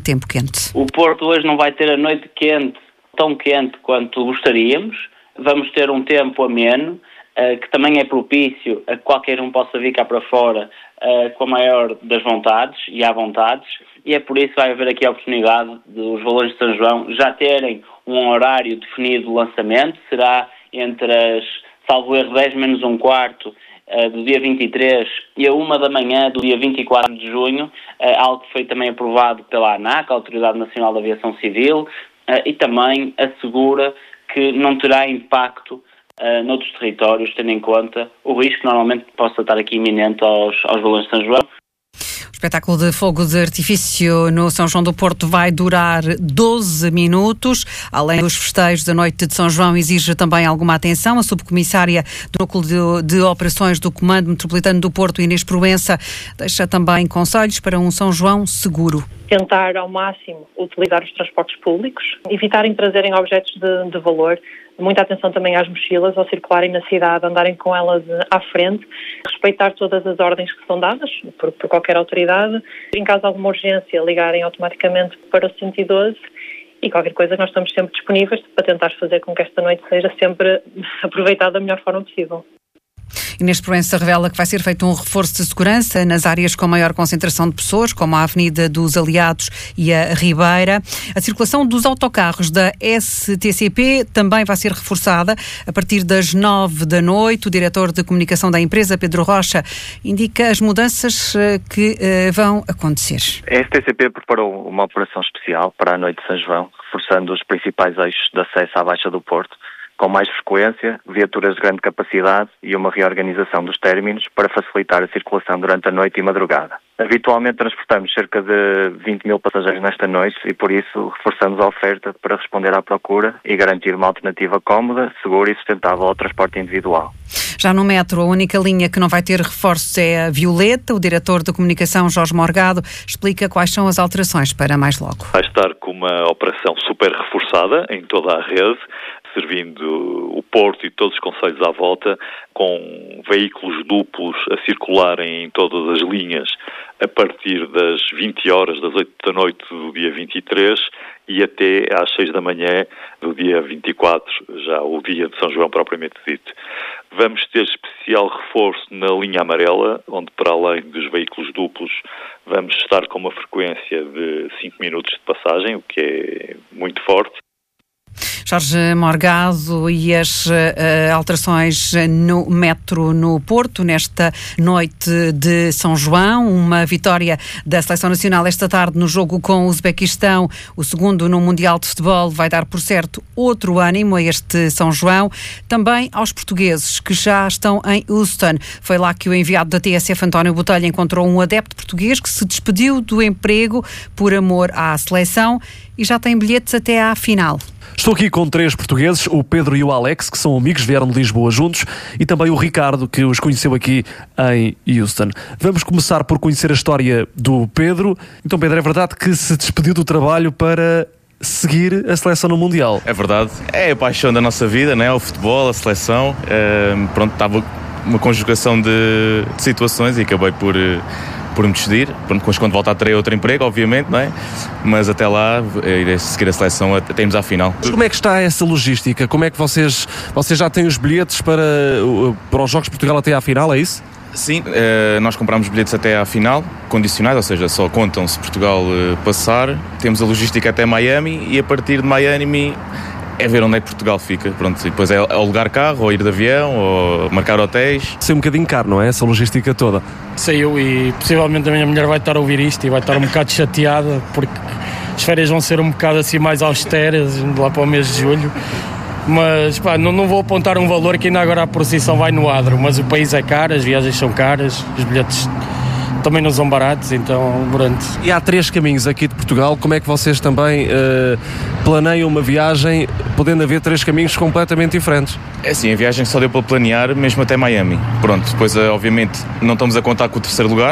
tempo quente. O Porto hoje não vai ter a noite quente, tão quente quanto gostaríamos. Vamos ter um tempo ameno, que também é propício a que qualquer um possa vir cá para fora com a maior das vontades e à vontades. E é por isso que vai haver aqui a oportunidade dos Valões de São João já terem um horário definido de lançamento. Será entre as, salvo erro, 10 menos um quarto do dia 23 e a 1 da manhã do dia 24 de junho, algo que foi também aprovado pela ANAC, a Autoridade Nacional de Aviação Civil, e também assegura que não terá impacto noutros territórios, tendo em conta o risco que normalmente possa estar aqui iminente aos Valões de São João. O espetáculo de fogo de artifício no São João do Porto vai durar 12 minutos. Além dos festejos da noite de São João, exige também alguma atenção. A subcomissária do Núcleo de Operações do Comando Metropolitano do Porto, Inês Proença, deixa também conselhos para um São João seguro. Tentar ao máximo utilizar os transportes públicos, evitarem trazerem objetos de valor. Muita atenção também às mochilas, ao circularem na cidade, andarem com elas à frente, respeitar todas as ordens que são dadas por qualquer autoridade. Em caso de alguma urgência, ligarem automaticamente para o 112 e qualquer coisa nós estamos sempre disponíveis para tentar fazer com que esta noite seja sempre aproveitada da melhor forma possível. Inês Proença revela que vai ser feito um reforço de segurança nas áreas com maior concentração de pessoas, como a Avenida dos Aliados e a Ribeira. A circulação dos autocarros da STCP também vai ser reforçada a partir das 9 da noite. O diretor de comunicação da empresa, Pedro Rocha, indica as mudanças que vão acontecer. A STCP preparou uma operação especial para a noite de São João, reforçando os principais eixos de acesso à Baixa do Porto, com mais frequência, viaturas de grande capacidade e uma reorganização dos términos para facilitar a circulação durante a noite e madrugada. Habitualmente transportamos cerca de 20 mil passageiros nesta noite e por isso reforçamos a oferta para responder à procura e garantir uma alternativa cómoda, segura e sustentável ao transporte individual. Já no metro, a única linha que não vai ter reforços é a Violeta. O diretor de comunicação, Jorge Morgado, explica quais são as alterações para mais logo. Vai estar com uma operação super reforçada em toda a rede, servindo o Porto e todos os concelhos à volta, com veículos duplos a circularem em todas as linhas a partir das 20 horas, das 8 da noite do dia 23 e até às 6 da manhã do dia 24, já o dia de São João propriamente dito. Vamos ter especial reforço na linha amarela, onde para além dos veículos duplos vamos estar com uma frequência de 5 minutos de passagem, o que é muito forte. Jorge Morgado e as alterações no metro no Porto nesta noite de São João. Uma vitória da Seleção Nacional esta tarde no jogo com o Uzbequistão, o segundo no Mundial de Futebol, vai dar por certo outro ânimo a este São João. Também aos portugueses que já estão em Houston. Foi lá que o enviado da TSF, António Botelho, encontrou um adepto português que se despediu do emprego por amor à seleção e já tem bilhetes até à final. Estou aqui com 3 portugueses, o Pedro e o Alex, que são amigos, vieram de Lisboa juntos, e também o Ricardo, que os conheceu aqui em Houston. Vamos começar por conhecer a história do Pedro. Então, Pedro, é verdade que se despediu do trabalho para seguir a seleção no Mundial? É verdade. É a paixão da nossa vida, né? O futebol, a seleção. Pronto, estava uma conjugação de situações e acabei por me despedir. Pronto, quando voltar terei outro emprego, obviamente, não é? Mas até lá irei seguir a seleção até irmos à final. Mas como é que está essa logística? Como é que vocês já têm os bilhetes para os Jogos de Portugal até à final, é isso? Sim, nós compramos bilhetes até à final, condicionais, ou seja, só contam se Portugal passar. Temos a logística até Miami e a partir de Miami é ver onde é que Portugal fica. Pronto, e depois é alugar carro, ou ir de avião, ou marcar hotéis. Sei um bocadinho caro, não é? Essa logística toda. Sei eu, e possivelmente a minha mulher vai estar a ouvir isto e vai estar um bocado chateada, porque as férias vão ser um bocado assim mais austeras, lá para o mês de julho. Mas pá, não vou apontar um valor que ainda agora a procissão vai no adro, mas o país é caro, as viagens são caras, os bilhetes também não são baratos, então pronto. E há 3 caminhos aqui de Portugal, como é que vocês também planeiam uma viagem, podendo haver 3 caminhos completamente diferentes? É assim, a viagem só deu para planear mesmo até Miami. Pronto, depois obviamente não estamos a contar com o 3º lugar,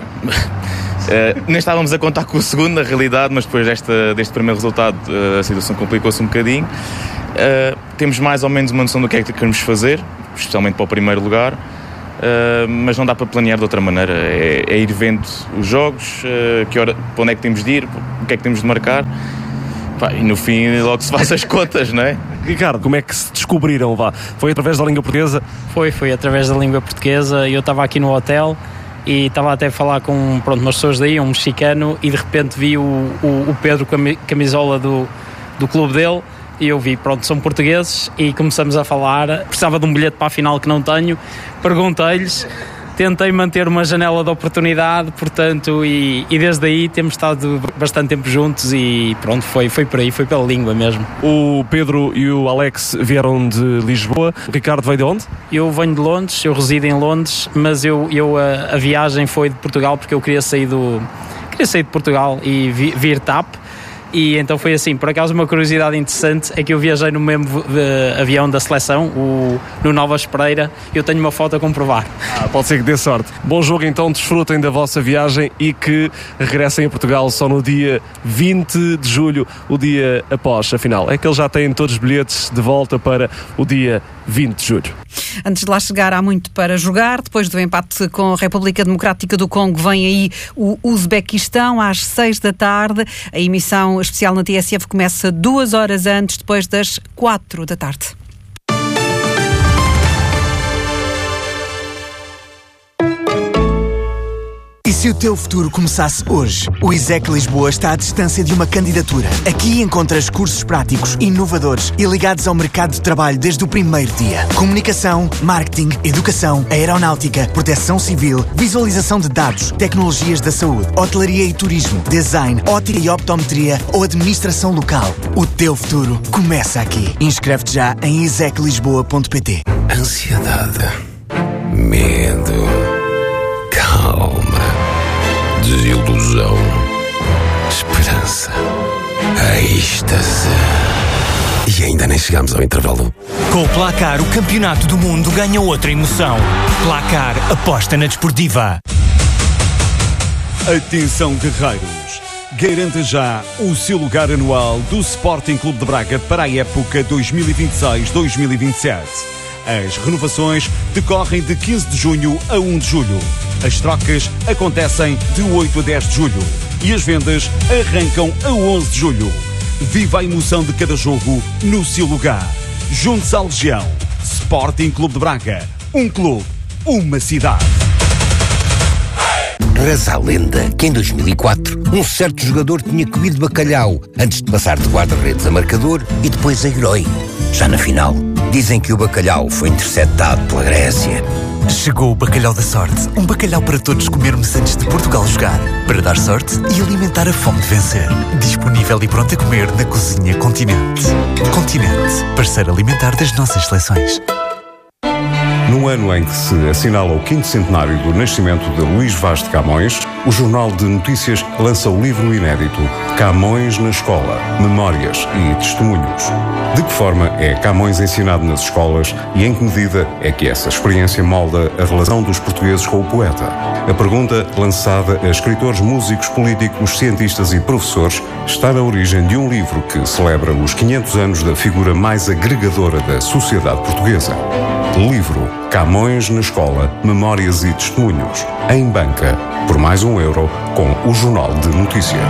nem estávamos a contar com o 2º na realidade, mas depois deste primeiro resultado a situação complicou-se um bocadinho. Temos mais ou menos uma noção do que é que queremos fazer, especialmente para o 1º lugar. mas não dá para planear de outra maneira. É ir vendo os jogos, para onde é que temos de ir, o que é que temos de marcar. E no fim logo se faz as contas, não é? Ricardo, como é que se descobriram? Foi através da língua portuguesa? Foi através da língua portuguesa. Eu estava aqui no hotel e estava até a falar com umas pessoas daí, um mexicano, e de repente vi o Pedro com a camisola do clube dele, e eu vi, são portugueses, e começamos a falar. Precisava de um bilhete para a final que não tenho, perguntei-lhes, tentei manter uma janela de oportunidade, portanto, e desde aí temos estado bastante tempo juntos e foi por aí, foi pela língua mesmo. O Pedro e o Alex vieram de Lisboa. O Ricardo veio de onde? Eu venho de Londres, eu resido em Londres, mas a viagem foi de Portugal, porque eu queria sair de Portugal e vir TAP. E então foi assim. Por acaso, uma curiosidade interessante é que eu viajei no mesmo avião da seleção, no Nova Espereira. Eu tenho uma foto a comprovar. Pode ser que dê sorte. Bom jogo então, desfrutem da vossa viagem e que regressem a Portugal só no dia 20 de julho, o dia após a final. É que eles já têm todos os bilhetes de volta para o dia 20 de julho. Antes de lá chegar, há muito para jogar. Depois do empate com a República Democrática do Congo, vem aí o Uzbequistão às 6 da tarde. A emissão especial na TSF começa 2 horas antes, depois das 4 da tarde. E se o teu futuro começasse hoje? O ISEC Lisboa está à distância de uma candidatura. Aqui encontras cursos práticos, inovadores e ligados ao mercado de trabalho desde o primeiro dia. Comunicação, marketing, educação, aeronáutica, proteção civil, visualização de dados, tecnologias da saúde, hotelaria e turismo, design, ótica e optometria ou administração local. O teu futuro começa aqui. Inscreve-te já em iseclisboa.pt. Ansiedade, medo, calma, desilusão, esperança, êxtase. E ainda nem chegamos ao intervalo. Com o Placar, o campeonato do mundo ganha outra emoção. Placar, aposta na desportiva. Atenção, guerreiros. Garanta já o seu lugar anual do Sporting Clube de Braga para a época 2026-2027. As renovações decorrem de 15 de junho a 1 de julho. As trocas acontecem de 8 a 10 de julho. E as vendas arrancam a 11 de julho. Viva a emoção de cada jogo no seu lugar. Junte-se à Legião. Sporting Clube de Braga. Um clube, uma cidade. Reza a lenda que em 2004 um certo jogador tinha comido bacalhau antes de passar de guarda-redes a marcador e depois a herói. Já na final, dizem que o bacalhau foi interceptado pela Grécia. Chegou o Bacalhau da Sorte. Um bacalhau para todos comermos antes de Portugal jogar. Para dar sorte e alimentar a fome de vencer. Disponível e pronto a comer na Cozinha Continente. Continente, parceiro alimentar das nossas seleções. No ano em que se assinala o 5º centenário do nascimento de Luís Vaz de Camões, o Jornal de Notícias lança o livro inédito Camões na Escola, Memórias e Testemunhos. De que forma é Camões ensinado nas escolas e em que medida é que essa experiência molda a relação dos portugueses com o poeta? A pergunta, lançada a escritores, músicos, políticos, cientistas e professores, está na origem de um livro que celebra os 500 anos da figura mais agregadora da sociedade portuguesa. Livro Camões na Escola, Memórias e Testemunhos. Em banca, por mais €1, com o Jornal de Notícias.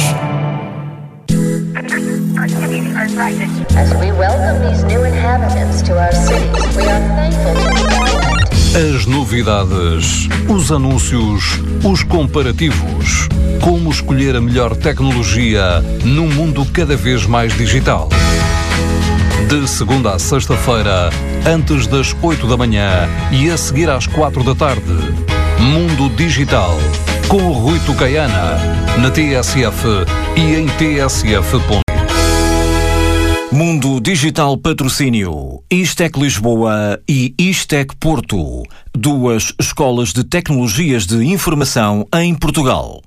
As we welcome these new inhabitants to our cities, we are thankful to As novidades, os anúncios, os comparativos. Como escolher a melhor tecnologia num mundo cada vez mais digital. De segunda a sexta-feira, antes das 8 da manhã e a seguir às 4 da tarde. Mundo Digital, com o Rui Tucaiana, na TSF e em tsf.pt. Mundo Digital Patrocínio, Istec Lisboa e Istec Porto, 2 escolas de tecnologias de informação em Portugal.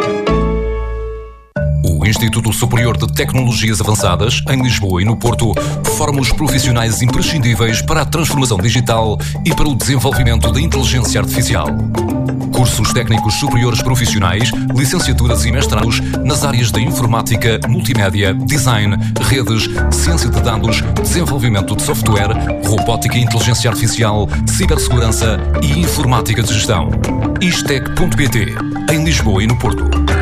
O Instituto Superior de Tecnologias Avançadas, em Lisboa e no Porto, forma os profissionais imprescindíveis para a transformação digital e para o desenvolvimento da inteligência artificial. Cursos técnicos superiores profissionais, licenciaturas e mestrados nas áreas da informática, multimédia, design, redes, ciência de dados, desenvolvimento de software, robótica e inteligência artificial, cibersegurança e informática de gestão. Istec.pt, em Lisboa e no Porto.